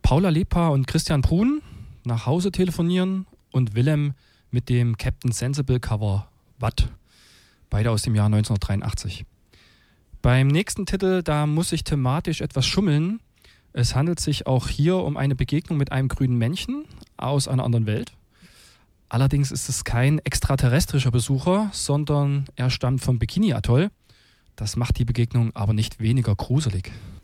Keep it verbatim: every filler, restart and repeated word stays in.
Paula Lepa und Christian Brun nach Hause telefonieren und Willem mit dem Captain Sensible Cover Watt. Beide aus dem Jahr neunzehnhundertdreiundachtzig. Beim nächsten Titel, da muss ich thematisch etwas schummeln. Es handelt sich auch hier um eine Begegnung mit einem grünen Männchen aus einer anderen Welt. Allerdings ist es kein extraterrestrischer Besucher, sondern er stammt vom Bikini-Atoll. Das macht die Begegnung aber nicht weniger gruselig.